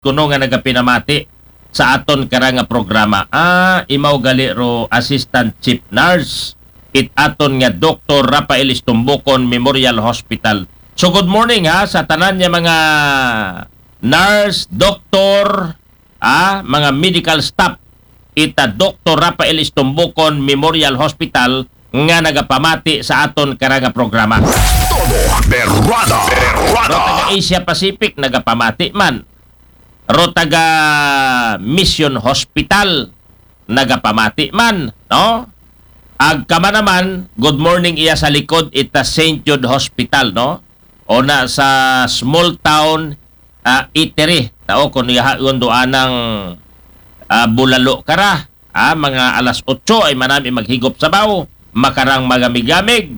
kuno nga nagapinamati sa aton karang nga programa. Imaw gali ro Assistant Chief Nurse it aton nga Dr. Rafael Istumbukon Memorial Hospital. So good morning ha sa tanan niya mga nurse, doktor, mga medical staff ita Dr. Rafael Istumbukon Memorial Hospital nga nagapamati sa aton karang programa. Todo berrada. Ro taga Asia Pacific nagapamati man. Ro taga Mission Hospital nagapamati man, no? Agkama naman, good morning iya sa likod ita St. Jude Hospital, no? O na sa small town Iteri. Tao kung ihaon doan ng bulalo kara. Mga alas 8 ay manami maghigop sa baw. Makarang magamig-gamig.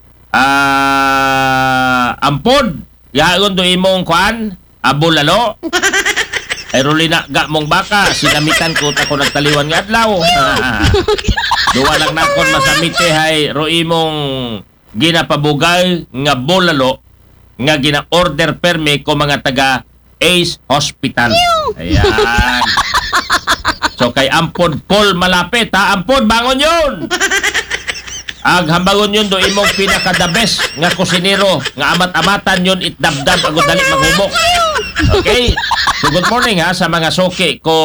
Ampod. Ihaon do imong kuan. Bulalo. Ay rulina ga mong baka. Sinamitan ko tako nagtaliwan nga adlaw. Duwa lang nakon masamite hay ro imong ginapabugay nga bulalo nga gina-order perme ko mga taga Ace Hospital. Ayan. So kay Ampod Paul malapit ha. Ampod bangon yun. Aghambangon yun do imong pinaka-the best nga kusinero nga amat-amatan yun itdabdab agud dali maghumok. Okay? So good morning ha sa mga suki ko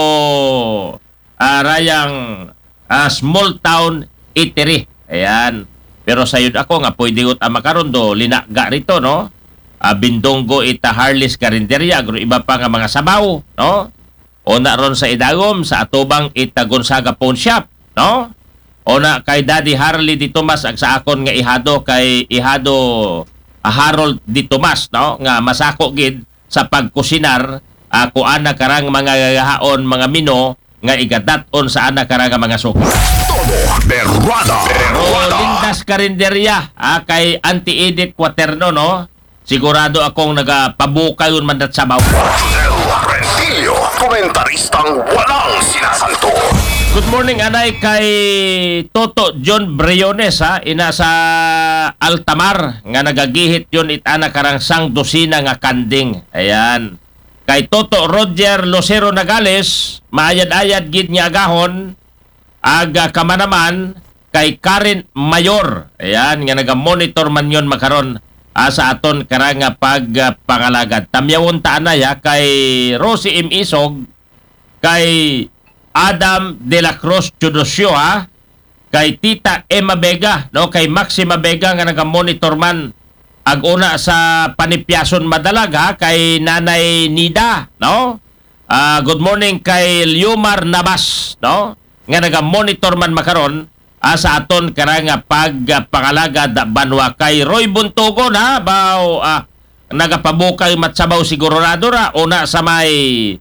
rayang small town Iteri. Ayan. Pero sayod ako nga pwede ut makaron do linaga rito, no? Bindonggo ita Harley's Carinderia, agro iba pa nga mga sabaw, no? O na ron sa Idagom, sa Atubang ita Gonzaga Pawn Shop, no? O na kay Daddy Harley Di Tomas, ag sa akon nga ihado kay ihado Harold Di Tomas, no? Nga masako gid sa pagkusinar, kuana karang mga gagahaon, mga mino, nga igadaton sa ana karang mga suki. Todo berrada. O Lindas Carinderia, kay Auntie Edith Quaterno, no? Sigurado akong nagapabukay yun mandat sa baw. El Rentillo, komentaristang walang sinasanto. Good morning, anay, kay Toto John Briones, ina sa Altamar, nga nagagihit yun itana karang sang dosina nga kanding. Ayan. Kay Toto Roger Lucero Nagales, maayad-ayad gid niya agahon, aga kamanaman, kay Karen Mayor. Ayan, nga naga-monitor man yun makaron sa aton karang pagpangalagad. Tamyawon taanay kay Rosie M. Isog, kay Adam De La Cruz Chudosio, kay Tita Emma Vega, no? Kay Maxima Vega nga naga-monitor man aguna sa Panipyason Madalag, kay Nanay Nida, no? Good morning kay Liomar Nabas, no? Nga naga-monitor man makaron sa aton karang pagpangalagad banwa. Kay Roy Buntugon baw nagapabukay matsabaw sigurado ra una sa may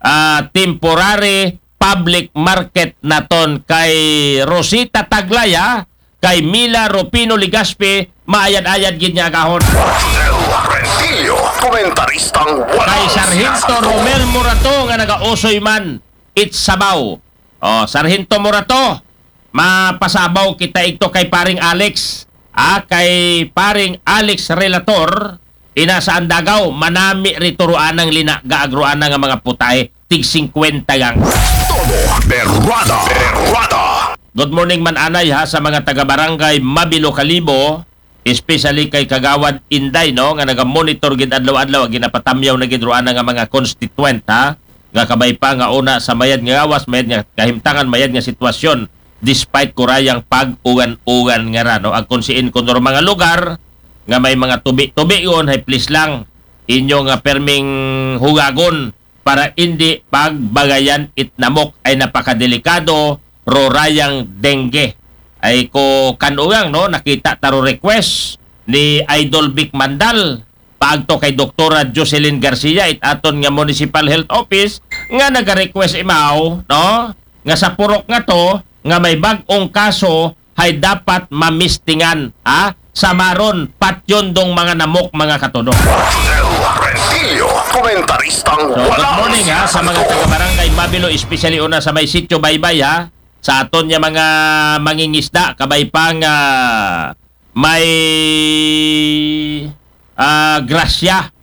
temporary public market naton. Kay Rosita Taglaya, kay Mila Rupino Ligaspi, maayad-ayad gid niya agahon. El Rentillo, komentaristang walang Kay Sargento Romel Morato nga nagausoy man Itsabaw. Sargento Morato, mapasabaw kita ito kay paring Alex. Kay paring Alex Relator, ina sa Andagaw, manami rituruan ng linaga-agruan nga mga putay, tig 50 gang. Todo berrada. Good morning man anay sa mga taga-barangay Mabilo Kalibo, especially kay Kagawad Inday, no? Nga naga-monitor gid adlaw-adlaw, ginapatamyaw na gid ruan nga mga constituent, nga kabay pa nga una sa mayad nga gawas, mayad nga kahimtangan, mayad nga sitwasyon, despite kurayang pag-ugan-ugan nga ra, no? Ag konsiin kun mga lugar nga may mga tubi-tubi yon, hay please lang inyo nga perming hugagon para hindi pagbagayan itnamok ay napakadelikado rorayang dengue. Ay ko kanugang, no? Nakita taro request ni Idol Vic Mandal paagto kay Doktora Jocelyn Garcia it aton nga Municipal Health Office nga naga-request imaw, no? Nga sa purok nga to nga may bag-ong kaso hay dapat mamistingan, sa maron patyon dong mga namok mga katunog. El Rentillo, komentaristang So, good walang morning sa mga taga-barangay Mabilo, especially una sa may sitio Baybay, sa aton nga mga mangingisda kabay pang may grasya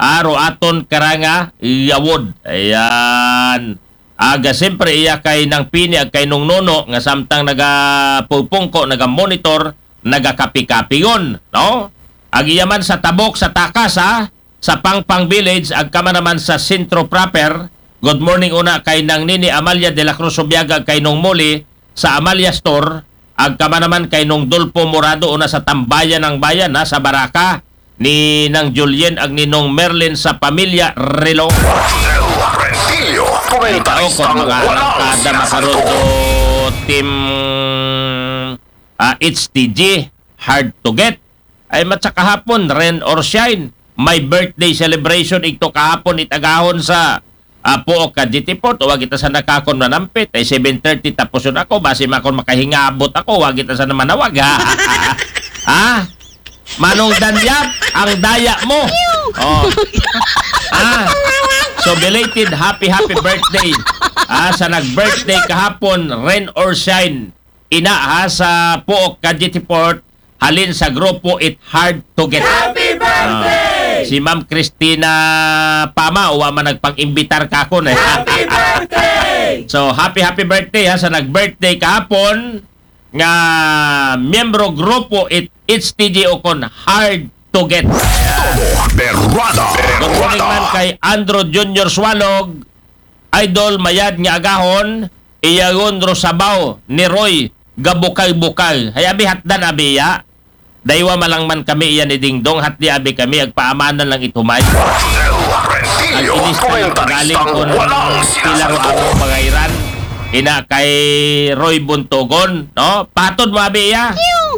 aro aton karanga yawod. Ayan. Aga siyempre iya kay nang pini ag kay nung nono nga samtang nagapupungko, nagamonitor, nagakapi-kapi yun, no? Ag iya man sa tabok sa takas ha, sa Pangpang Village ag kama naman sa sentro proper. Good morning una kay nang Nini Amalia de la Cruz Subiaga kay nung muli sa Amalia Store, ag kama naman kay nung Dulpo Morado una sa Tambayan ng Bayan ha, sa Baraka, ni nang Julien ag ni nung Merlin sa Pamilya Relo. Rodel Rentillo, Ikaw komentaristang kung mga walang arangkada makaroon sinasagot. do team HTG, hard to get. Ay matsa kahapon, rain or shine. May birthday celebration ito kahapon itagahon sa Puok ka Port. Huwag kita sa nakakon manampit. Ay 7:30 tapos yun ako. Basi makon makahingaabot ako. Huwag kita sa naman nawag. Ha? Ha? Manong Danyap, ang daya mo. Oh. Ah. So belated happy birthday. Sa nag-birthday kahapon, rain or shine. Ina ha sa Puok ka Port. Halin sa grupo It Hard to Get. Happy birthday! Si Ma'am Christina Pama, uwa man nagpang-imbitar ka ako na. Happy birthday! So, happy birthday ha sa nag-birthday kahapon nga miyembro grupo It's TG Ocon Hard to Get. Berrada. Good morning man kay Andrew Junior Swalog, Idol Mayad nga agahon, Iyagon Rosabaw ni Roy Gabukay-bukay. Hayabi hatdan abi ya. Daywa malang man kami iyan ni Dingdong, hatdi abi kami agpaamanan lang itumay. Rodel Ang Rentillo, inis ka ng pagaling komentaristang ko ng walang pilaro sinasagot. ako pagairan. Ina kay Roy Buntogon, no? Patod mo abi ya.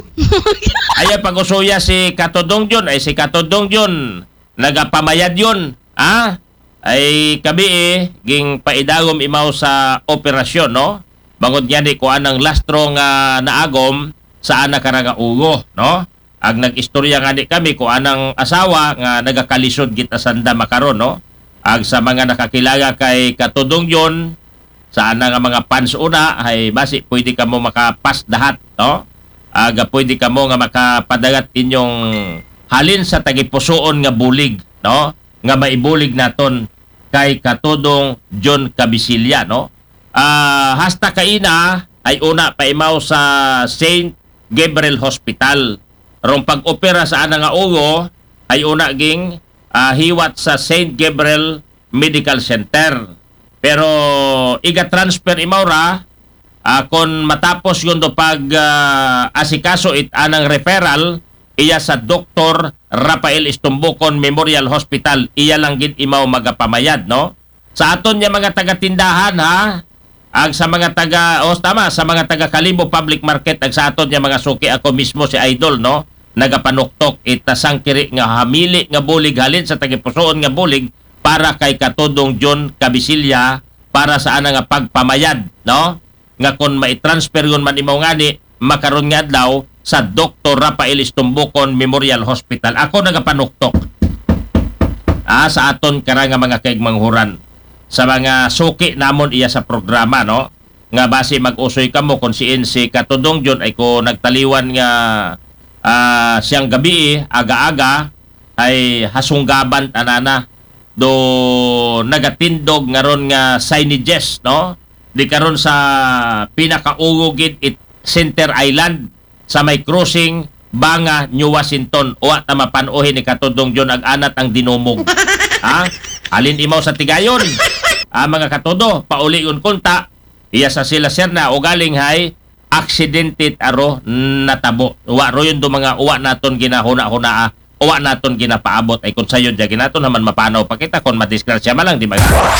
Ay pag-usuya si Katodong Jun, ay si Katodong Jun nagapamayad yun. Ah? Ay kami ging paidagom imaw sa operasyon, no? Bangod niya ni kuan ng lastro nga naagom sa anak karanga ugo, no? Ag nag-istorya nga ni kami kuan ng asawa nga nagakalisod kita sanda makaron, no? Ag sa mga nakakilala kay Katudong yon sa ana nga mga fans una ay basi pwede ka mo makapas dahat, no? Ag pwede ka mo nga makapadagat inyong halin sa tagipusoon nga bulig, no? Nga maibulig naton kay Katudong John Cabisilya, no? Hasta kaina ay una paimaw sa St. Gabriel Hospital. Rong pag-opera sa ana nga ugo ay una ging hiwat sa St. Gabriel Medical Center. Pero iga-transfer imaw kon matapos yun do pag asikaso it anang referral iya sa Dr. Rafael Istumbukon Memorial Hospital. Iya lang gid imaw magapamayad, no? Sa aton niya mga taga-tindahan ha, ag sa mga sa mga taga Kalibo Public Market, ag sa aton niya mga suki, ako mismo si Idol, no? Nagapanuktok itasang kiri nga hamili nga bulig halin sa tagipusoon nga bulig para kay Katudong John Cabisilya para sa ana nga pagpamayad, no? Nga kon mai-transfer yun man imaw ngani makaron nga adlaw sa Dr. Rafael Istumbukon Memorial Hospital. Ako nagapanuktok sa aton karanga mga kaigmanghuran sa mga suki namon iya sa programa, no? Nga base mag-usoy kamo kung si Katudong John ay ko nagtaliwan nga siyang gabi aga-aga ay hasunggaban tanana do nagatindog nga ron nga signages, no? Di karon sa pinakaugugid it Center Island sa may crossing Banga, New Washington. Uwa ta mapanuhin ni Katudong John ag anat ang dinumog. Ha? Alin imaw sa tigayon. Mga katodo, pauliun kunta, iya sa sila serna o galing hay accidented aro natabo. Uwa ro yun do mga uwa naton ginahuna-huna, uwa naton ginapaabot ay kung sayo dya ginaton naman mapanaw pakita kung madisgrasya malang di ba?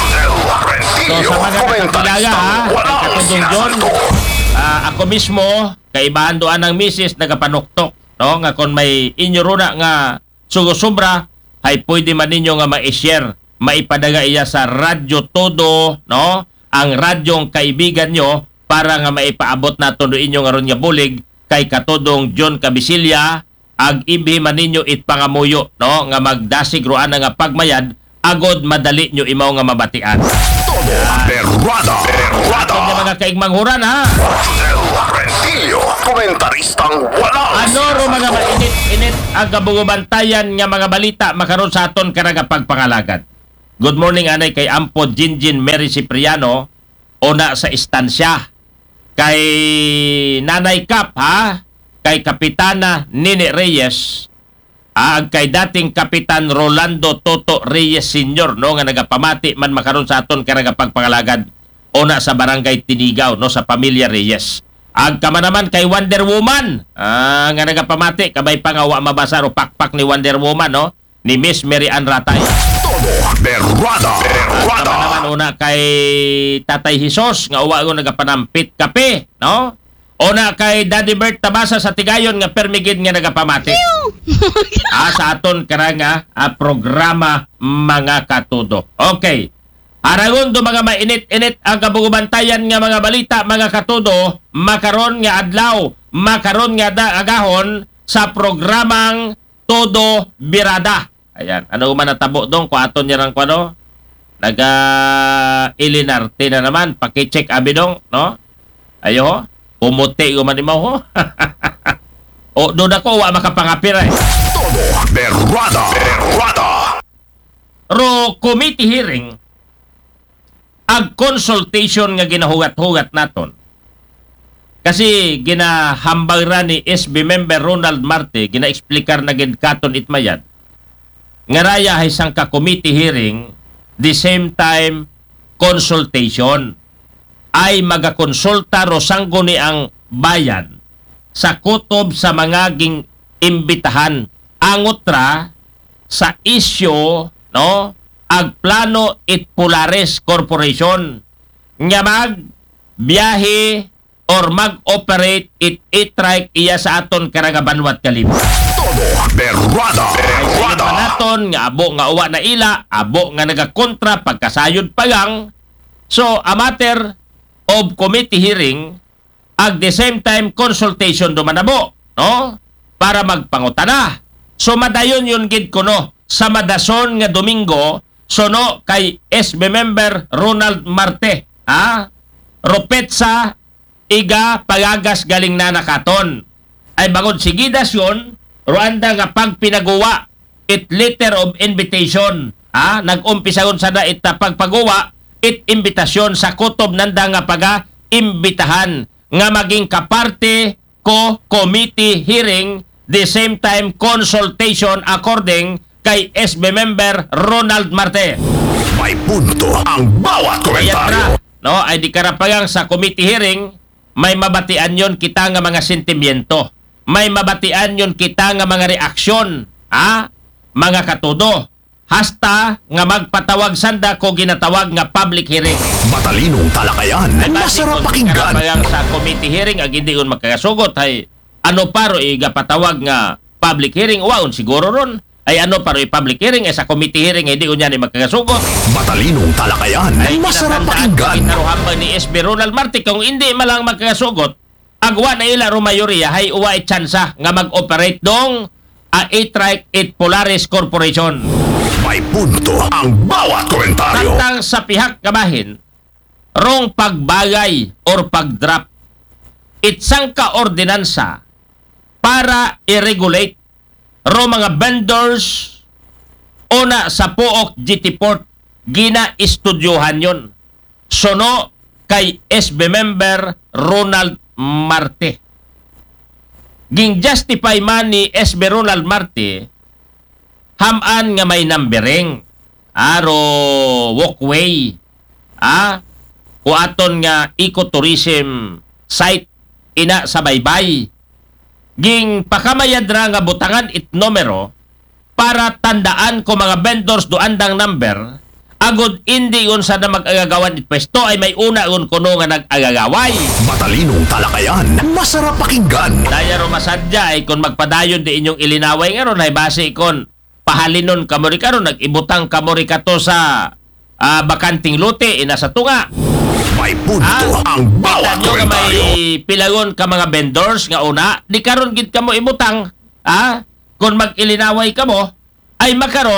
So sa mga kakilala kay Katudong John, ako mismo kay ibahan doan ng misis nagapanuktok, no? Nga kung may inyoruna nga sugosubra ay pwede man ninyo nga ma-share, maipadaga iya sa Radyo Todo, no? Ang radyong kaibigan nyo para nga maipaabot nato do inyo nga ron nga bulig kay Katudong John Cabisilya ag ibi man ninyo it pangamuyo, no? Nga magdasig roan nga pagmayad agod madali nyo imaw nga mabatian. Todo Berrada. Aton nga mga kaigmang huran ha. Del Rentillo. Komentaristang walang Ano ro mga mainit-init ang kabugubantayan nga mga balita makaron sa aton karag pagpangalagad. Good morning anay kay Ampo Jinjin Mary Cipriano una sa istansya. Kay Nanay Kap ha, kay Kapitana Nini Reyes, ag kay dating Kapitan Rolando Toto Reyes Sr. no nga nagapamati man makaron sa aton karag pagpangalagad una sa Barangay Tinigaw no sa pamilya Reyes. Ag kama naman kay Wonder Woman. Nga nagapamati kabay pa nga wa mabasa ro pakpak ni Wonder Woman no ni Miss Mary Ann Ratay. Todo Berrada. Kama naman una kay Tatay Hisos nga uwa ko nagapanampit kape no. Una kay Daddy Bert Tabasa sa Tigayon nga permigid nga nagapamati. Sa aton karanga programa mga katudo. Okay. Aragon do mga mainit-init ang kabugubantayan nga mga balita mga katudo makaron nga adlaw makaron nga agahon sa programang Todo Birada. Ayan, ano man natabo dong ko aton niya rang kwano Ilinarte na naman paki-check abi dong no. Ayo pumuti ko man imaw ho. O do dako wa makapangapir eh. Todo Berrada. Ro committee hearing ag consultation nga ginahugat-hugat naton. Kasi ginahambag ra ni SB member Ronald Marte, gina-explikar na gid katon itmayad. Nga raya hay sang ka committee hearing, the same time consultation ay magakonsulta ro sanggo ni ang bayan sa kutob sa mga ging imbitahan angot ra sa issue no ag plano it Polaris Corporation nga mag biyahe or mag-operate it e-trike iya sa aton karagabanwat kalib. Todo Berrada. Ay sige pa naton nga abo nga uwa na ila, abo nga nagakontra pagkasayod pagang. So a matter of committee hearing ag the same time consultation dumanabo, no? Para magpangutana. So madayon yun gid kuno sa madason nga Domingo sono kay SB member Ronald Marte Ropetsa iga pagagas galing na nakaton ay bangod sigidas yun Rwanda nga pagpinaguwa it letter of invitation nag-umpisa yun sana it pagpagawa it imbitasyon sa kutob nanda nga paga-imbitahan nga maging kaparte ko committee hearing the same time consultation according kay SB member Ronald Marte. May punto ang bawat komentaryo. No, ay di karapagang sa committee hearing, may mabatian yon kita nga mga sentimiento. May mabatian yon kita nga mga reaksyon. Mga katudo. Hasta nga magpatawag sanda ko ginatawag nga public hearing. Matalinong talakayan. Masarap pakinggan. Karapagang sa committee hearing, ag hindi yun magkakasugot, ay ano paro igapatawag nga public hearing, waon siguro ron. Ay ano paro i-public hearing, sa committee hearing, hindi ko niya ni magkakasugot. Matalinong talakayan. Ay Masarap kinatandaan pakinggan. Kinaruhambang ni SB Ronald Marte, kung hindi malang magkakasugot, agwa na ila rumayoriya, hay uwa itsansa nga mag-operate dong e-trike it Polaris Corporation. May punto ang bawat komentaryo. Tantang sa pihak kabahin, rong pagbagay or pagdrap, itsang ka ordinansa para i-regulate ro mga vendors una sa Pook GT Port gina-estudyohan yon. Sono kay SB member Ronald Marte. Ging justify man ni SB Ronald Marte haman nga may numbering aro walkway kuaton nga ecotourism site ina sa baybay. Ging pakamayad ra nga butangan it numero para tandaan ko mga vendors do andang number agod hindi yun sa na mag-agagawan it pwesto ay may una yun kuno nga nag-agagaway. Matalinong talakayan. Masarap pakinggan. Daya ro masadya ay kung magpadayon di inyong ilinaway nga ron ay base ikon pahalinon kamori karon nag-ibutang kamori kato sa bakanting lote ina sa tunga. May punto ang bawat Kita nyo nga komentaryo. may pilagon ka mga vendors nga una, di karon gid kamo imutang, kung mag-ilinaway kamo, ay makaron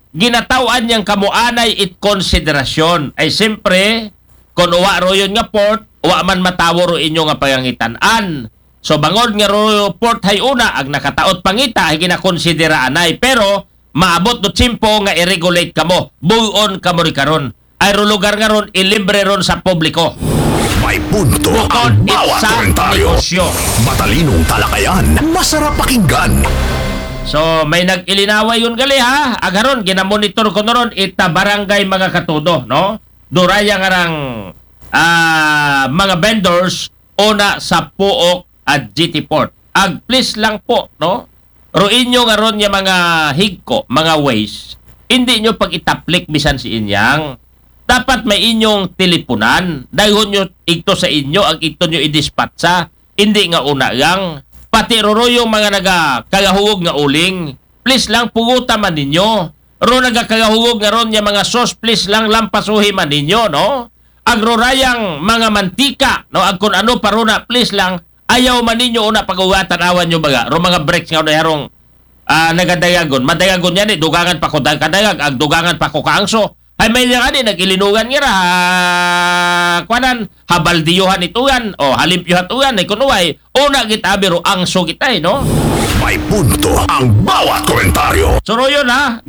ginatawaan niyang kamuanay it konsiderasyon. Ay siyempre, kung uwa ro yun nga port, uwa man matawo ro inyo nga pangangitan-an. So bangod nga ro port hay una, ag nakataot pangita, ay ginakonsidera anay. Pero, maabot no tsimpo nga i-regulate kamo. Buyon kamo ri karon. Ay ro lugar nga ron, ilibre ron sa publiko. May punto Bukod ang bawat sa komentaryo. negosyo. Matalinong talakayan, masarap pakinggan. So, may nag-ilinaway yun gali ha. Agaron, ginamonitor ko na ron, ita barangay mga katudo, no? Duraya nga rang mga vendors una sa Puok at GT Port. Please lang po, no? Ruin nyo nga ron yung mga higko, mga ways. Hindi nyo pag itaplik bisan si inyang. Dapat may inyong teleponan. Dahil nyo ito sa inyo, ang ito nyo i-dispatcha. Hindi nga una yang. Pati roro yung mga nagakagahugog nga uling. Please lang puguta man ninyo. Ro nagakagahugog nga ron yung mga sauce, please lang lampasuhi man ninyo, no? Agrorayang mga mantika, no? Ag kung ano paruna, please lang, ayaw man ninyo una pag-uwatan awan nyo baga. Ro mga breaks nga harong nagadayagon. Madayagon yan dugangan pa ko kadayag, ag dugangan pa ko kaangso. Ay may nga nag-ilinugan nga ra, kwanan, habaldiyuhan itugan, o halimpyuhan itugan, ay kunuway, una gitabi ro angso kitay, no? May punto ang bawat komentaryo. So ro yun ha,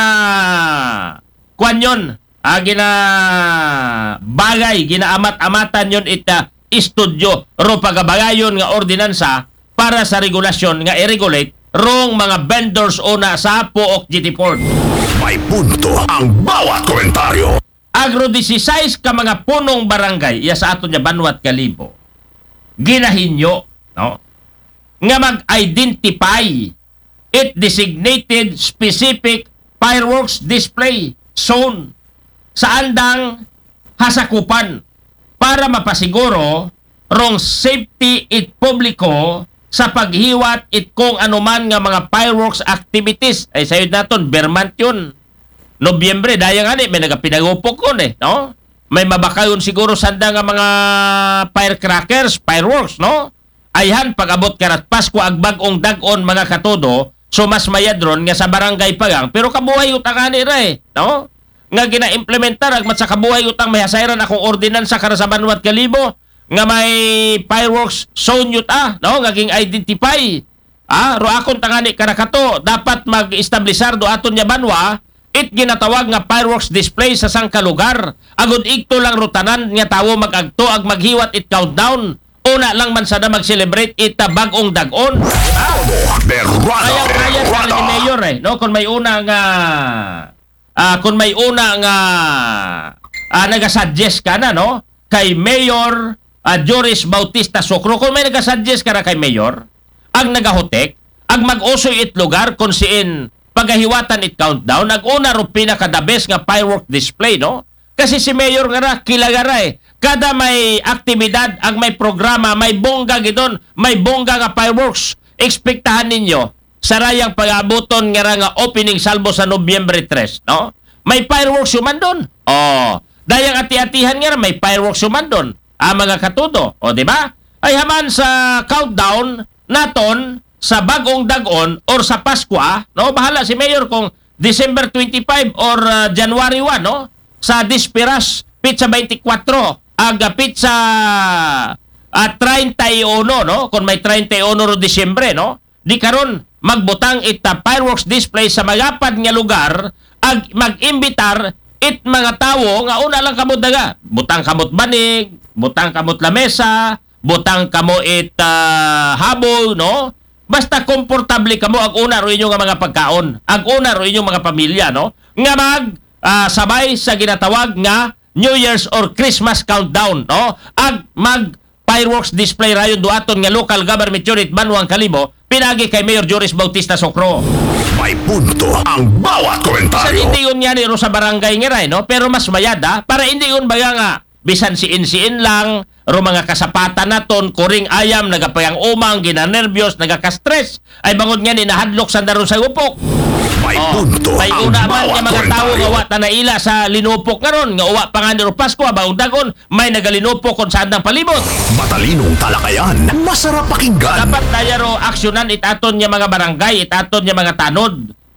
kwan yun, gina bagay, ginaamat-amatan yun istudyo, ro pagabagayon nga ordinansa para sa regulasyon nga i-regulate rong mga vendors una sa Puok GT Port. May punto ang bawat komentaryo. Agro 16 ka mga punong barangay, iya sa ato niya Banwat Kalibo, ginahinyo, no? Nga mag-identify it designated specific fireworks display zone sa andang hasakupan para mapasiguro rong safety it publiko sa paghiwat it kung anuman nga mga fireworks activities. Ay sayod naton, Bermant yun. Nobyembre, daya nga may nagapinagupok ko no? May mabakayon siguro sanda nga mga firecrackers, fireworks, no? Ayhan, pag-abot karat Pasko, agbag-ong dag-on mga katodo, so mas mayadron nga sa barangay pagang, pero kabuhay utang kanira no? Nga gina-implementar, agmat sa kabuhay utang may hasayran akong ordinansa kara sa Banwat Kalibo, nga may fireworks zone yuta, no? Ngaging identify. Ro akong tangani karakato, dapat mag-establisar do aton nya banwa, it ginatawag nga fireworks display sa sangka lugar. Agud igto lang rutanan nga tawo mag-agto ag maghiwat it countdown. Una lang man sana mag-celebrate it bag-ong dag-on. Diba? Kaya ni Mayor no? Kung may una nga nagasuggest ka na, no? Kay Mayor Joris Bautista Socro, kung may nagasuggest ka na kay Mayor, ang nagahotek, ang mag-usoy it lugar kung siin pagahiwatan it countdown, nag-una ro pinaka-the best nga firework display, no? Kasi si Mayor nga ra, kilagara kada may aktibidad, ang may programa, may bongga gidon, may bongga nga fireworks. Ekspektahan ninyo, sarayang pag-abuton nga ra nga opening salvo sa Nobyembre 3, no? May fireworks yuman doon. Dayang ati-atihan nga ra, may fireworks yuman doon. Mga katudo, di ba? Ay haman sa countdown naton sa bagong dag-on or sa Pasko, no? Bahala si Mayor kung December 25 or January 1, no? Sa Disperas, pizza 24, pizza 31, no? Kung may 31 ro Disyembre, no? Di karon magbutang ita fireworks display sa magapad nga lugar ag mag-imbitar it mga tawo nga una lang kamot daga. Butang kamot banig, butang kamot lamesa, butang kamo it habol, no? Basta komportable kamo ag una ro inyo nga mga pagkaon, ag una ro inyo mga pamilya, no? Nga mag sabay sa ginatawag nga New Year's or Christmas countdown, no? Ag mag fireworks display rayon duaton nga local government unit Banwang Kalibo, pinagi kay Mayor Joris Bautista Socro. May punto ang bawat Sa komentaryo. hindi yun yan iro sa barangay nga ray, no? Pero mas mayada, para hindi yun baga nga, bisan siin-siin lang, ro mga kasapatan naton, kuring ayam, nagapayang umang, ginanervyos, nagaka-stress, ay bangod nga ni nahadlok sa daron sa upok. May punto May ang una man bawat nga mga tao nga komentaryo. wa tanaila sa linupok nga ron, nga uwa pa nga niro Pasko, abang dagon, may nagalinupok kung saan ang palibot. Matalinong talakayan, masarap pakinggan. Dapat na ro aksyonan itaton niya mga barangay, itaton niya mga tanod.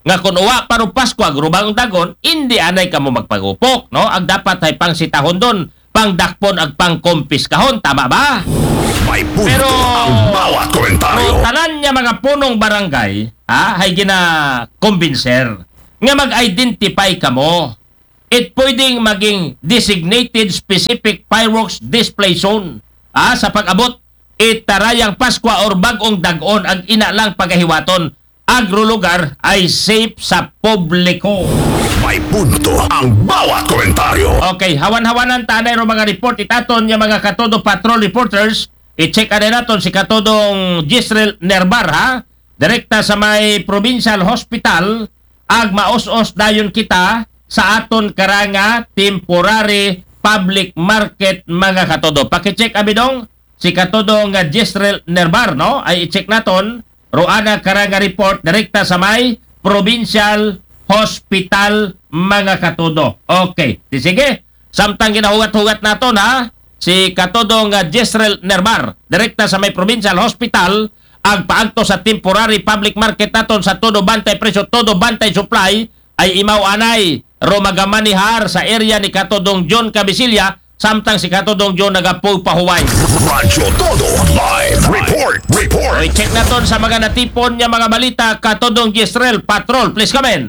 nga kung uwa paro Pasko agrubang dagon, hindi anay ka mo magpagupok, no? Ang dapat ay pang sitahon doon, pang dakpon ag pang kompiskahon, tama ba? May punto Pero ang bawat komentaryo. tanan niya mga punong barangay, hay gina kumbinser nga mag-identify ka mo. It pwedeng maging designated specific fireworks display zone. Sa pag-abot, itarayang Pasko or bagong dagon ang ina lang pagahiwaton. Agro lugar ay safe sa publiko. May punto ang bawat komentaryo. Okay, hawan-hawanan tanay ro mga report itaton yung mga katodo patrol reporters. I-check na naton si katodong Gisrel Nerbar direkta sa may provincial hospital ag maos-os dayon kita sa aton karanga temporary public market mga katodo. Paki-check abidong si katodong Gisrel Nerbar, no? Ay i-check naton roana karanga report direkta sa may provincial hospital mga katodo. Okay, sige. Samtang ginahugat-hugat naton si katodong Gisrel Nerbar direkta sa may provincial hospital ang paagto sa temporary public market naton sa todo bantay presyo, todo bantay supply ay imaw anay ro magamanihar sa area ni katodong John Cabisilla samtang si katodong John nagapupahuway. Radyo Todo Live Report. Okay, check naton sa mga natipon niya mga balita katodong Gisrel Patrol. Please come in.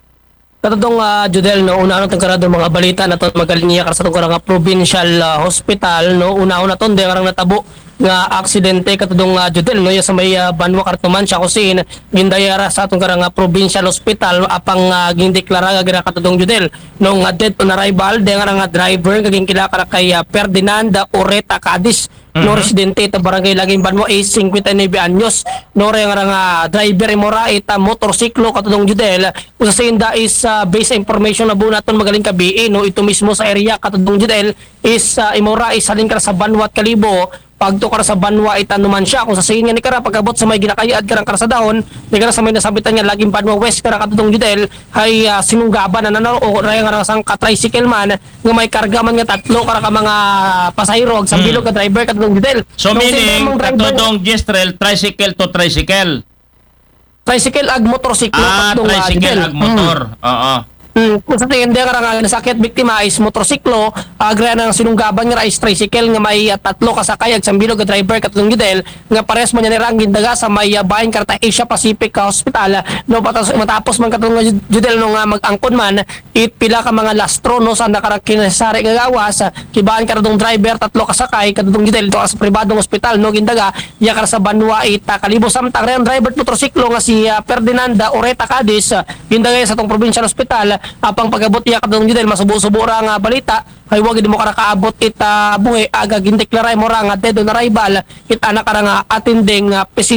Katodong Judel, no, una-una itong karadong mga balita na ito magalinya kar sa itong karang provincial hospital, no, una-una itong di karang natabo nga aksidente katodong Judel, no, sa may Banwa Cartuman siya kusin gindayara sa itong karang provincial hospital apang gindeklara nga katodong Judel no nga dead on arrival de nga driver kaging kilakara kay Ferdinand Oreta Cadiz no residente ita barangay Laging Banwa is 59 anyos no re nga driver imora ita motorsiklo katodong Judel usasinda is based sa information na buo naton magaling kabi no ito mismo sa area katodong Judel is imora is halin kara sa Banwa at Kalibo pagtukar sa Banwa itanuman siya kung sa sayin nga ni kara pagabot sa may ginakayad karang kara sa dahon ni kara sa may nasabitan niya Laging Banwa West kara katudong Judel ay sinunggaban na nanalo o raya nga sang ka-tricycle man nga may karga man nga tatlo kara ka mga pasahero sa bilog ka driver katudong Judel. So meaning katodong Gisrel tricycle to tricycle. Tricycle ag motorsiklo katudong tricycle Judel. ag motor. Oo. Kung sa tingin di karang nasakit biktima is motorsiklo agra nang sinunggaban nga is tricycle nga may tatlo kasakay ag sambilog nga driver katulong Judel nga pares man niya nirang gindaga sa may bahin karta Asia Pacific Hospital no matapos man katulong Judel no nga mag-angkon man pila ka mga lastro no sa nakarang kinasari nga gawas kibahan katulong driver tatlo kasakay katulong Judel to sa pribadong hospital no gindaga ya kar sa Banwa ita Kalibo samtang ren driver motorsiklo nga si Ferdinand Oreta Cadiz gindaga sa tong provincial hospital apang pagabot iya kadong Judel masubo-subo ra nga balita ay wag di mo kara kaabot ita buhi aga gindeklaray mo ra nga dead on arrival ita na kara nga attending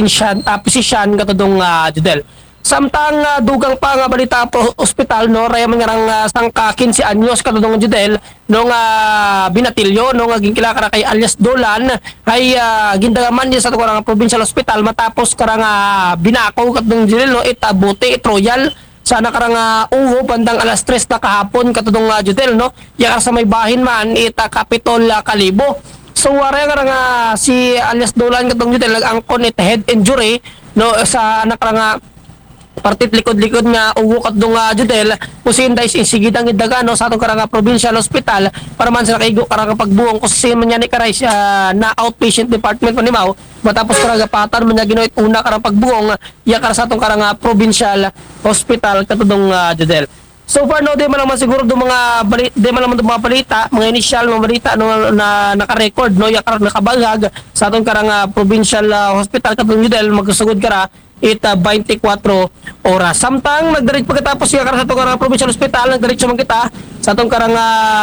physician katudong Judel samtang dugang pa nga balita po ospital no raya man nga sangka 15 anyos katudong Judel no nga binatilyo no nga ginkila kara kay alias Dolan ay gindagaman niya sa nga provincial hospital matapos kara nga binako katudong Judel no ita buti Royal sana karang uho bandang alas 3 na kahapon katudong Judel no ya sa may bahin man ita Capitol Kalibo so wala nga si alias Dolan katudong Judel nag-angkon it head injury no sa nakarang partit likod-likod nga uwo katudong Judel kusin dahil insigidang idaga no sa atong karang provincial hospital para man sa nakaigo karang pagbuong kusin man yan ni karay na outpatient department man nimaw matapos karang patan man niya ginoit una karang pagbuong ya kara sa atong karang provincial hospital katudong Judel. So far no, di man naman siguro do mga balita, mga initial mga balita no, na naka-record no, ya karang nakabaghag sa atong karang provincial hospital katudong Judel magsugod kara ita 24 oras. Samtang nagdiretso pagkatapos siya sa itong karang provincial hospital, nagdiretso man kita sa itong karang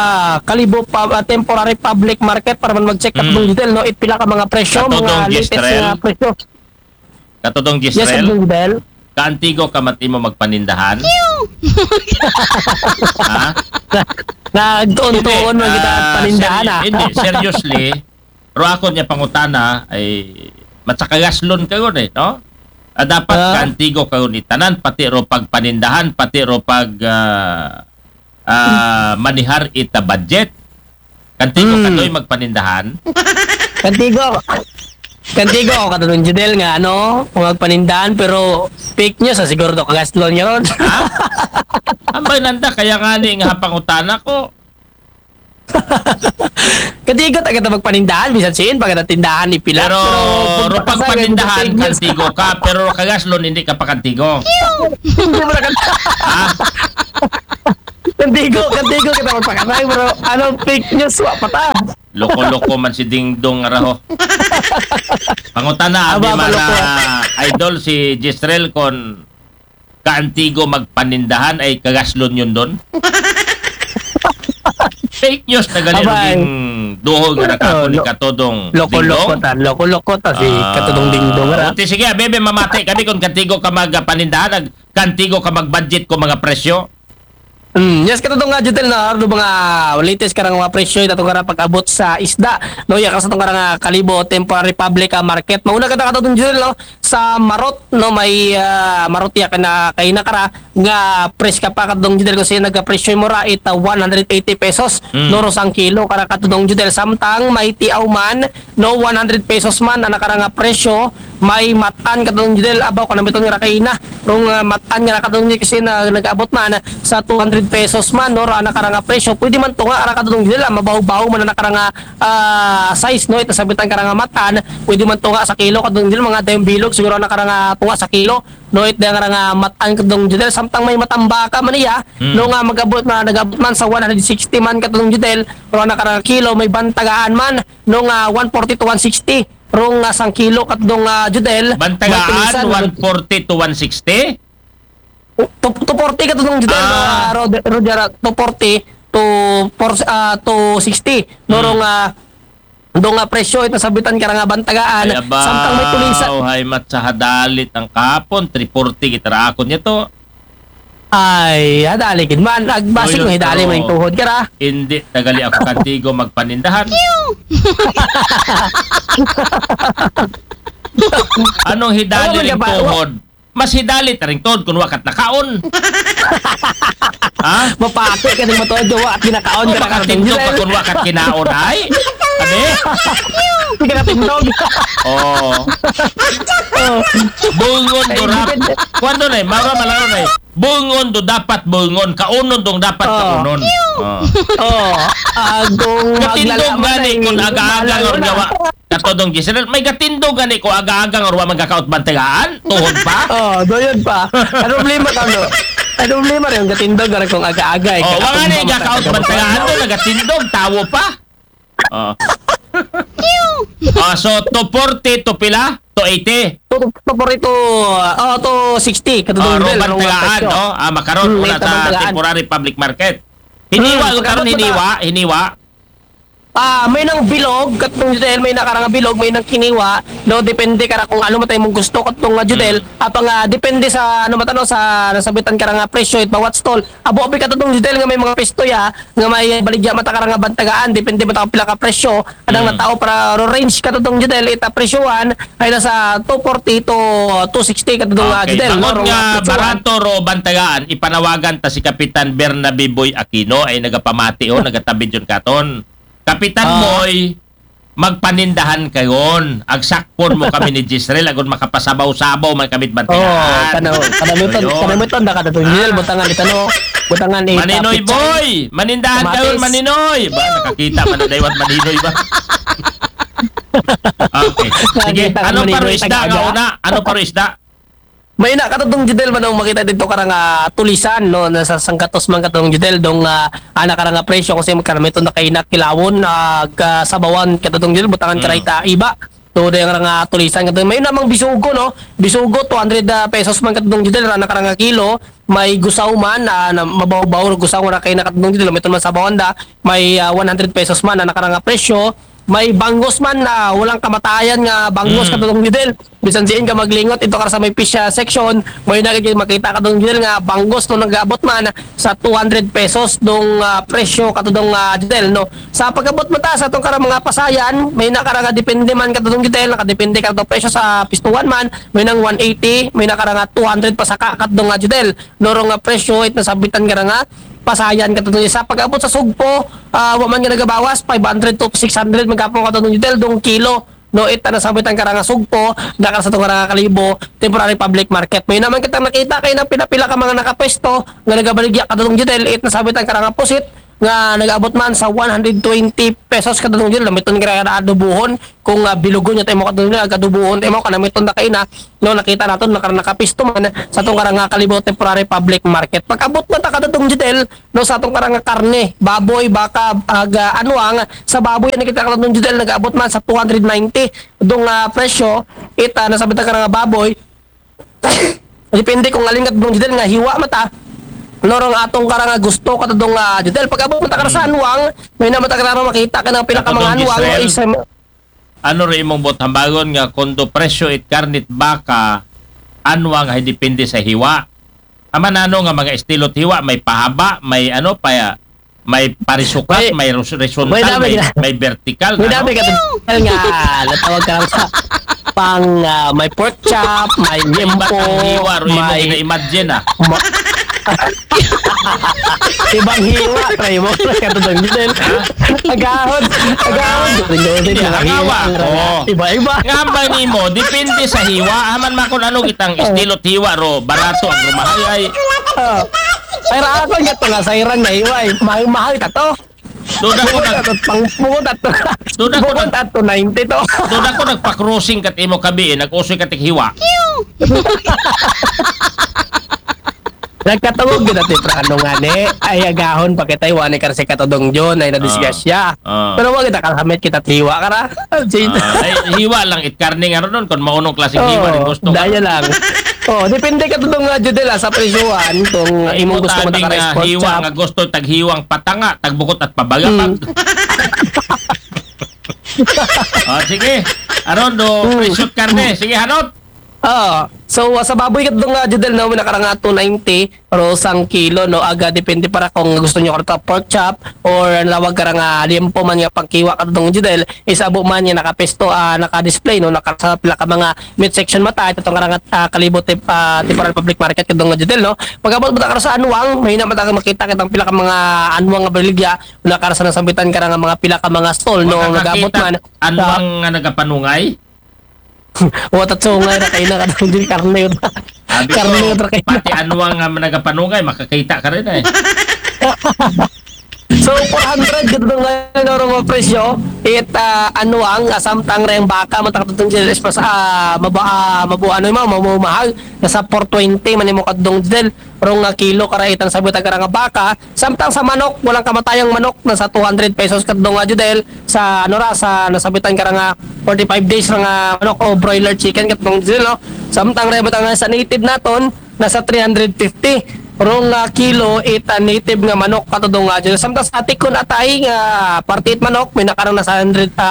Kalibo temporary public market para man mag-check katong Judel, no? Ipila ka mga presyo, Katudong mga latest Gisrel. na presyo. Katodong Yes, Gisrel. katong Judel. Kaantigo ka mati mo magpanindahan. Nagtuon-tuon mo kita panindahan Hindi, seriously. Pero ako niya pangutana ay matsakagaslon kayo no? Dapat kaantigo kayo ni tanan pati ro pagpanindahan pati ro pag manihar ita budget kantigo katoy magpanindahan Kantigo. Kantigo ako katulong Judel nga magpanindahan pero fake news siguro to kagastlon niya ron. Ha? Ambay nanda, kaya nga ni nga pangutana ko. Kantigo taga magpanindahan bisan siin pag tindahan ni Pilar. Pero rupag panindahan, kantigo ka. Pero kagaslon, hindi ka pa kantigo. Hindi mo na Ha? Kantigo kita magpakatay bro. Fake news wa pata. Loko-loko man si Ding Dong araho. Pangutana, di Aba, man maloko. idol si Gisrel kon kaantigo magpanindahan ay kagaslon yun doon. Fake news na galing Abay. ding duhog na nakako ni Lo- Katodong Loko-loko ta si katudong dingdong ra. Uti, sige, bebe, mamati kami kung kantigo ka magpanindahan, kantigo ka mag-budget ko mga presyo. Yes, katong nga Judel na ano mga latest karang mga presyo ito karang pag-abot sa isda. No, ya kasi itong karang Kalibo Temporary Public Market. Mauna ka katong Judel no sa Marot no may Marot ya kana kay nakara nga pres ka pa katong Judel kasi nagka-presyo mo ra ita 180 pesos no ro sang kilo kara katong Judel samtang may tiaw man no 100 pesos man ang nakarang presyo may matan katong Judel abaw kana bitong ra kay na rong matan nga katong kasi na nag-abot man sa 200 pesos man no ra nakaranga presyo pwede man to nga ara kadtong nila mabaw-baw man na nakaranga size no ita sabitan karanga matan pwede man to nga sa kilo kadtong nila mga dayong bilog siguro nakaranga to nga sa kilo no it karanga matan kadtong judel samtang may matambaka man niya no nga magabot na nagabot man sa 160 man kadtong judel ro nakaranga kilo may bantagaan man no nga 140 to 160 ro nga sang kilo kadtong judel Bantagaan 140 to 160. 240 ka itong Judel, Roger, 240 to 60. Norong presyo, ito sabitan ka nga bantagaan. Ay ba, Samtang may tulisan. hay mat sa hadalit ang kapon, 340 kitara akon niya to. Ay, hadaligid man. Agbasig Oh, mo yun, hidali mo pero- yung tuhod ka ra. Hindi, tagali ako kantigo magpanindahan. Anong hidali Ano man ring ka ba? tuhod? Mas hidali ta ring tuhod kung wakat nakaon. Ha? Mapati ka din mo tuhod, jowa, at kinakaon O ka na ka itong makatindog pa Judel. kung wakat kinaon ay? Sabi? Hindi ka natindog. Oo. Bungon do rap. Kuwando na mara malaro na bungon do dapat bungon. Kaunon dong dapat kaunon. Agong Gatindog gani kung aga-aga nga gawa. Katodong Giselle, may gatindog gani kung aga-aga nga ruwa magkakaot bantagaan. Tuhod pa. Doyon pa. Ano problema ka no? Ano problema rin yung gatindog ka kung aga-aga eh. Oh, wala Kakatumba na gakaot matagal. bantagaan do nagatindog tawo pa. Oh. So 240 to pila? To 80. Paborito, to 60. Katulong Ro bantagaan, no? Makaroon may muna sa bantagaan. temporary public market. Hiniwa, karon hiniwa. May nang bilog, katong Judel, may nakarang bilog, may nang kiniwa. No, depende ka kung ano mo tayo mong gusto katong Judel. Apang depende sa ano matano sa nasabitan ka nga presyo it bawat stall. Abo abi katong Judel nga may mga pesto ya, nga may baligya mata ka nga bantagaan, depende mo ta pila ka presyo. Adang natao para range katong Judel ita presyohan ay nasa 240 to 260 katong Okay, Judel. bangod Rong nga presyohan. barato ro bantagaan, ipanawagan ta si Kapitan Bernabe Boy Aquino ay nagapamati o nagatabid yun katon. Kapitan Boy, magpanindahan kayon. Agsakpon mo kami ni Gisrel agon makapasabaw-sabaw may kamit bantagaan. Kanamiton na katong Judel, butangan itano, butangan ni Maninoy Boy, manindahan Kamatis. kayon Maninoy. Ba nakakita man na daywat Maninoy ba? Okay. Sige, Nakakita ka ano Maninoy, paro isda tagaga? nga una? Ano paro isda? May na katong Judel man makita dito karang tulisan no nasa sangkatos man katong Judel dong ana karang presyo kasi magkaramiton na kay nakilawon sabawan katong Judel butangan karayta iba. So dayang karang tulisan katong may namang bisugo no. Bisugo 200 pesos man katong Judel ana karang kilo. May gusaw man na mabaw-baw gusaw na kay nakatong Judel may man sabawan da. May 100 pesos man ana karang presyo. May banggos man na walang kamatayan nga banggos katulong Judel. Bisan diin ka maglingot ito ka sa may fish section, may makita ka dong Judel nga banggos no nag-abot man sa 200 pesos dong presyo katulong Judel no. Sa pag-abot mata sa itong karang mga pasayan, may nakaranga depende man katulong Judel, nakadepende ka itong presyo sa pistuan man, may nang 180, may nakaranga 200 pa sa katulong Judel. Norong presyo it nasabitan ka nga pasayan katulong sa pag-abot sa sugpo wa man nga nagabawas 500 to 600 magkapon katulong Judel dong kilo no ita nasabitan karang sugpo nakara sa tong karang kalibo temporary public market. May naman kitang nakita kay na pila ka mga nakapwesto nga nagabaligya kadtong judel it nasabitan karang pusit nga nag-abot man sa 120 pesos kadtong judel namiton nga adubuhon kung bilugon niya tayo mo kadtong agadubuhon tayo mo kanamiton na kay na no nakita naton nakapisto man sa tong karang kalibo temporary public market. Pag-abot man ta kadtong judel no sa tong karang karne baboy baka anuang sa baboy nakita kadtong judel nag-abot man sa 290 dong presyo ita nasabitan karang baboy depende kung alin kadtong judel nga hiwa mata lorong atong karang gusto katudong judel pag-abot mata sa anwang may na mata karang makita ka ng pila ka mga anwang o isa Ano rin imong bothambagon nga kondo presyo it karnit baka anwang ay depende sa hiwa. Aman ano nga mga estilot hiwa may pahaba, may ano pa may parisukat, may horizontal, may vertical. May dami ka nga natawag ka lang sa pang may pork chop, may limpo, hiwa ro imo may imagine ibang hiwa try mo katudong judel agahon Agawa. iba Ngambay nimo depende sa hiwa. Aman makon ano kitang estilot hiwa ro barato ang rumahay ay ay rato nga to nga sa irang na hiwa mahal ta to Duda ko nag pangpungot ato Duda ko nag ato 90 to Duda ko nagpa-crossing kat imo kabi nag-usoy katik hiwa. nagkatawag gid ati pra ano nga ni ay agahon pa kitay wani kar sa katodong John ay nadisgasya pero wag kita kalhamit kita tiwa kara Ay hiwa lang it karne nga ron kon maunong klaseng hiwa ning gusto. daya lang depende ka tudong judel sa presyuhan kung imong gusto mo nga ta hiwa nga gusto tag hiwang patanga tag bukot at pabagapag. Sige. Aron do presyo karne. Sige hanot. So sa baboy kat dong judel no nakarang 290 pero 1 kilo no aga depende para kung gusto niyo karta pork chop or lawag karang limpo man nga pagkiwa kat dong judel isabo man nga nakapesto naka-display no nakasa pila ka mga meat section mata ito karang kalibot temporary public market kat dong judel no pagabot mo sa anwang may na mata makita kitang pila ka mga anwang nga baligya nakarasa ng sambitan karang mga pila ka mga stall no nagabot man anwang nga nagapanungay. Watatsungay na kayo na kadang din karne yun. Karne yun kayo na. Pati anwang nga nagapanungay, makakita ka rin eh. So 400 gito nga norong presyo it anuang samtang reng baka matakatong jel espas mabu ano mo mamahal nasa 420 man mo kadong jel rong kilo karaitan sabi ta karang baka samtang sa manok walang kamatayang manok nasa 200 pesos kadong judel sa ano ra sa nasabitan karang 45 days nga manok o broiler chicken kadong jel no samtang re batang sa native naton nasa 350 rong kilo ita native nga manok katudong nga dyan. Samtang sa atikon atay nga partit manok may nakarang nasa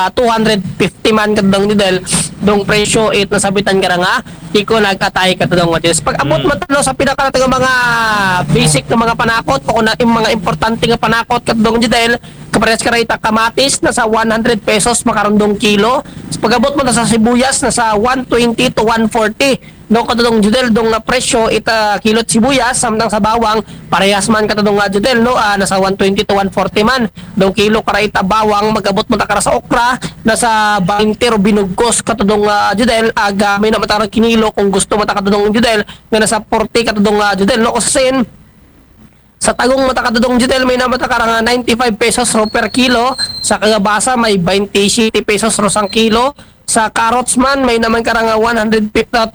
250 man katudong nidel dong presyo it nasabitan ka nga iko nagkatay katudong nga dyan. Pag abot matalo sa pinakarating mga basic na mga panakot o na yung mga importante nga panakot katudong nidel kapares ka rita kamatis nasa 100 pesos makarundong kilo. Pag abot mo na sa sibuyas nasa 120 to 140 no katudong judel dong na presyo ita kilot sibuyas samtang sa bawang parehas man katudong judel no nasa 120 to 140 man dong kilo kara ita bawang magabot mo ta kara sa okra nasa 20 ro binugkos katudong judel aga may na matang kinilo kung gusto mo ta katudong judel nga nasa 40 katudong judel no kusin sa tagong mata katudong judel may na mata karang 95 pesos ro per kilo sa kagabasa may 27 pesos ro sang kilo sa carrots man may naman karang 120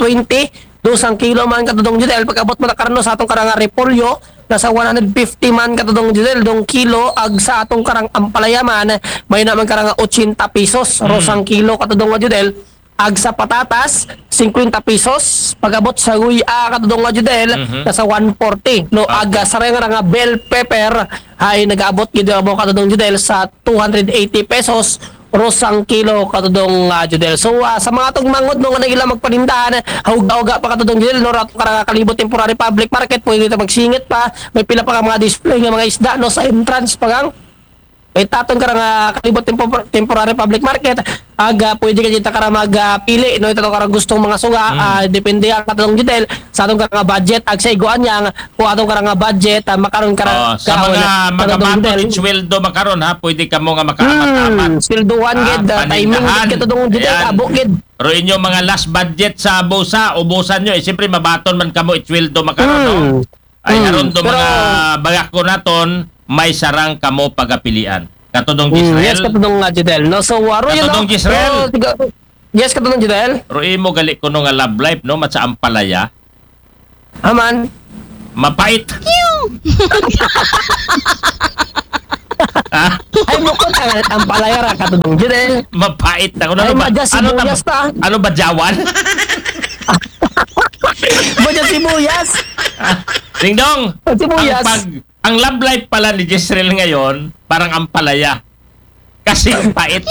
2 kilo man katudong judel pag-abot mo na karano sa atong karang repolyo nasa 150 man katudong judel dong kilo ag sa atong karang ampalaya man may naman karang 80 pesos rosang kilo katudong judel ag sa patatas 50 pesos pag-abot sa guya katudong judel nasa 140 no ag sa nga bell pepper ay nag-abot gid mo katudong judel sa 280 pesos rosang kilo katudong judel. So sa mga tong mangod no nga nagila magpanindahan hawga pa katudong judel no rato karang kalibot temporary public market pwede dito magsingit pa may pila pa ka mga display nga mga isda no sa entrance pagang Kay taton ka nga kalibot temporary public market, aga pwede ka dito ka magpili no ito ka gustong mga suga, depende ang katong detail sa atong ka nga budget ag sa iguan niya kung atong ka nga budget makaron ka sa mga magabaton sweldo makaron ha, pwede ka mo nga makaamat-amat. Sweldohan gid timing gid katong detail abo gid. Pero inyo mga last budget sa busa, ubusan nyo, siyempre mabaton man kamo sweldo makaron no. Ay aron do mga bagako naton may sarang kamo pagapilian. Katudong Gisrael. Yes, katudong Jidel. No, so waro yun. Katudong Gisrael. Yes, katudong Jidel. Roy mo gali ko nga love life no, matsa ampalaya. Aman. Mapait. Ay bukod ang palaya ra katudong Jidel. Mapait na. Ay madya sibuyas ta. Ano ba jawan? Madya sibuyas. Ding dong. Sibuyas. Ang love life pala ni Gisrael ngayon, parang ampalaya. Kasi ang pait.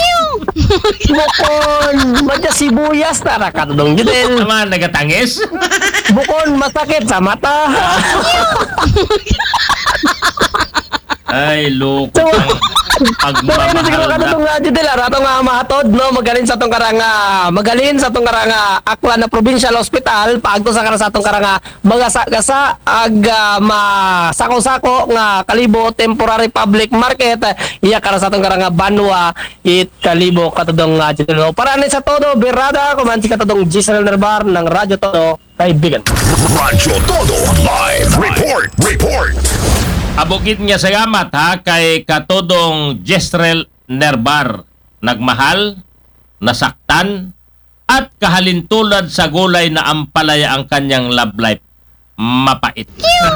Bukon, madya sibuyas tara katudong Jidel. Naman, nagatangis. Bukon, masakit sa mata. Ay, loko. So, ano siguro katong Jidel, rato nga mahatod, no? Magaling sa tong karanga Aklan na Provincial Hospital, paagto sa karang sa tong karanga magasa-gasa ag masako-sako nga kalibo temporary public market iya karang sa tong karanga Banwa it kalibo katudong Jidel. Para ni sa todo, birada kumansi katudong Giselle Nerbar ng Radyo Todo, kaibigan. Radyo Todo Live Report. Abugid nga salamat ha kay katodong Gisrael Nerbar. Nagmahal, nasaktan, at kahalintulad sa gulay na ampalaya ang kanyang love life. Mapait.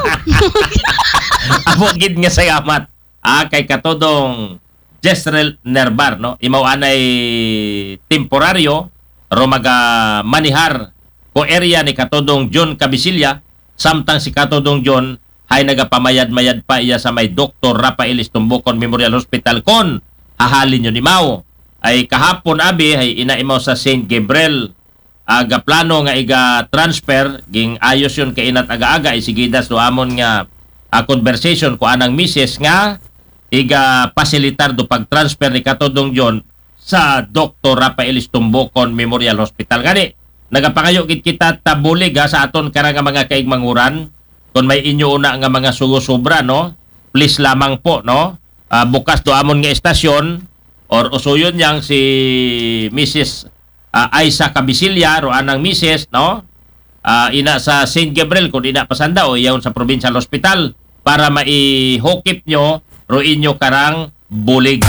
Abugid nga salamat ha kay katodong Gisrael Nerbar. No? Imawanay temporaryo romaga manihar ko area ni katodong John Cabisilya samtang si katodong John ay nagapamayad-mayad pa iya sa may Dr. Rafael Istumbukon Memorial Hospital kon hahalin yun imaw. Ay kahapon abi ay inaimaw sa St. Gabriel aga plano nga iga transfer ging ayos yun kay inat aga-aga isigidas do amon nga conversation ko anang misis nga iga pasilitar do pag-transfer ni katodong John sa Dr. Rafael Istumbukon Memorial Hospital. Gani nagapangayo gid kita tabulig sa aton karang mga kaigmanguran. Kung may inyo una nga mga sugo-sobra, no? Please lamang po, no? Bukas do amon nga estasyon or usuyon yang si Mrs. Aisa Cabisilya, ro anang Mrs., no? Ina sa St. Gabriel, kung ina pasanda o iyaw sa Provincial Hospital para maihokip nyo ro inyo karang bulig.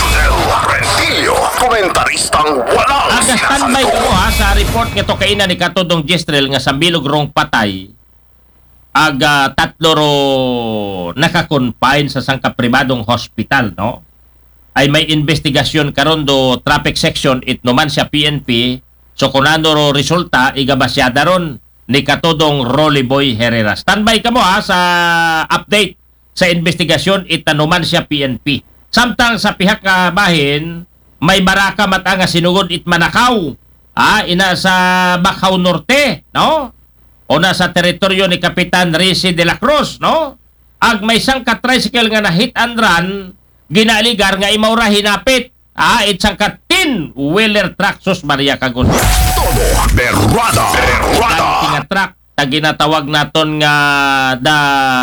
Komentaristang walang Aga standby ko ha sa report nga to kaina ni katodong Gisrael nga sa bilog rong patay. Aga tatlo ro naka-confine sa sangkapribadong hospital, no? Ay may investigasyon karon do traffic section itnuman siya PNP. So kung ano ro resulta igabasyada ron ni katodong Rolly Boy Herrera. Standby ka mo ha sa update sa investigasyon itanuman siya PNP. Samtang sa pihak ka bahin may baraka mata nga sinugod it Manakaw. Ina sa Bacau Norte, no? O na sa teritoryo ni Kapitan Risi de la Cruz, no? Ag may isang ka-tricycle nga na hit and run, ginaligar nga imaura hinapit. Itsang ka-tin-wheeler truck sus Maria Cagundo. Todo Berrada. Kanting nga truck, na ginatawag naton nga the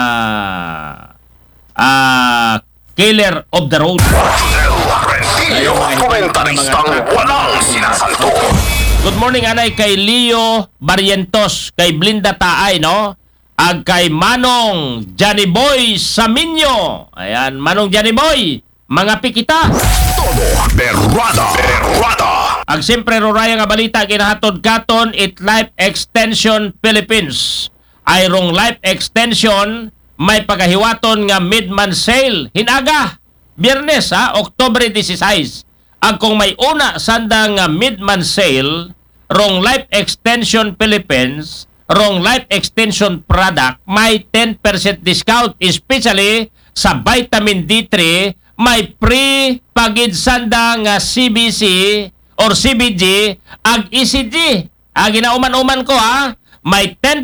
killer of the road. Komentaristang walang sinasanto. Good morning anay kay Leo Barrientos, kay Blinda Taay, no? Ag kay Manong Johnny Boy Saminyo. Ayan, Manong Johnny Boy, mga pikita. Todo Berrada. Ag siyempre roraya nga balita ginahatod katon it Life Extension Philippines. Ay rong Life Extension may pagahiwaton nga mid-month sale hinaga Biyernes Oktubre 16. Ang kung may una sandang mid-month sale, rong Life Extension Philippines, rong Life Extension product, may 10% discount, especially sa vitamin D3, may free pagid sandang CBC or CBG, ag ECG. Ginauman-uman ko may 10%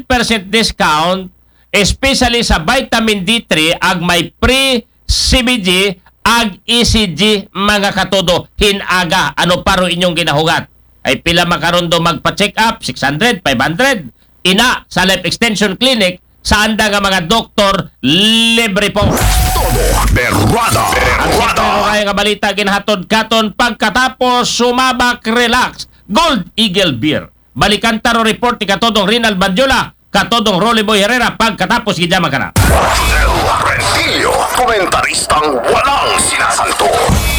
discount, especially sa vitamin D3, ag may free CBG, ag ECG mga katodo hinaga ano paro inyong ginahugat ay pila makaron do magpa-check up 600 500 ina sa Life Extension Clinic sa anda nga mga doktor libre po. Todo berwada. Pero kaya nga balita ginahatod katon pagkatapos sumabak relax Gold Eagle Beer. Balikan taro report ni katodong Rinal Bandiola, katodong Rolly Boy Herrera pagkatapos gidama ka na. El Rentillo, komentaristang walang sinasanto.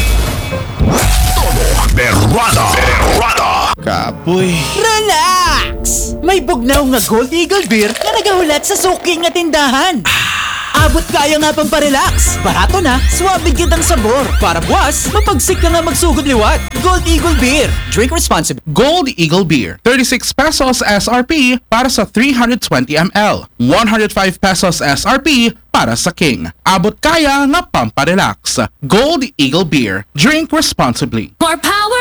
Todo berwada. Kapoy. Relax! May bugnaw nga Gold Eagle Beer na nagahulat sa suki nga tindahan. Abot kaya nga pang parelax. Barato na, suwabig kitang sabor. Para buwas, mapagsik ka nga magsugod liwat. Gold Eagle Beer. Drink responsibly. Gold Eagle Beer. 36 pesos SRP para sa 320 ml. 105 pesos SRP para sa King. Abot kaya nga pamparelax. Gold Eagle Beer. Drink responsibly. More power!